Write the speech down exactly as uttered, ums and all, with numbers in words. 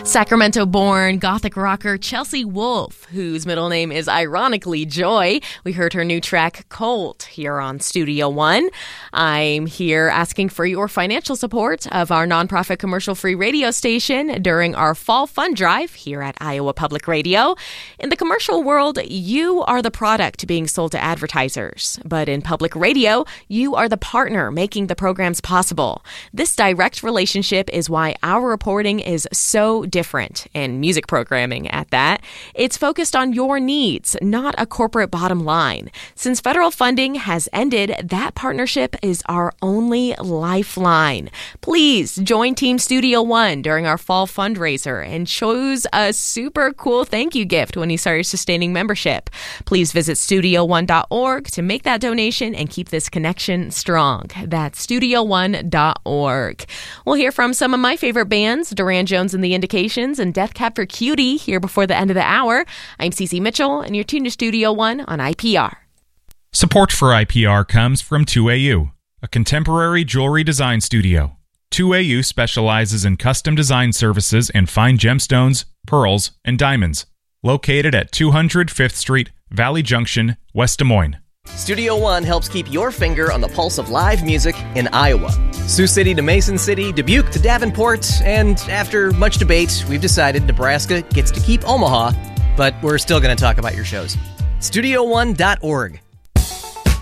Sacramento-born Gothic rocker Chelsea Wolfe, whose middle name is ironically Joy. We heard her new track, Colt, here on Studio One. I'm here asking for your financial support of our nonprofit commercial-free radio station during our fall fund drive here at Iowa Public Radio. In the commercial world, you are the product being sold to advertisers. But in public radio, you are the partner making the programs possible. This direct relationship is why our reporting is so different, and music programming at that. It's focused on your needs, not a corporate bottom line. Since federal funding has ended, that partnership is our only lifeline. Please join Team Studio One during our fall fundraiser and choose a super cool thank you gift when you start your sustaining membership. Please visit studio one dot org to make that donation and keep this connection strong. That's studio one dot org. We'll hear from some of my favorite bands, Duran Jones and the Indications and Death Cab for Cutie, here before the end of the hour. I'm Cece Mitchell, and you're tuned to Studio One on I P R. Support for I P R comes from two A U, a contemporary jewelry design studio. two A U specializes in custom design services in fine gemstones, pearls, and diamonds. Located at two hundred fifth Street, Valley Junction, West Des Moines. Studio One helps keep your finger on the pulse of live music in Iowa. Sioux City to Mason City, Dubuque to Davenport, and after much debate, we've decided Nebraska gets to keep Omaha, but we're still going to talk about your shows. studio one dot org.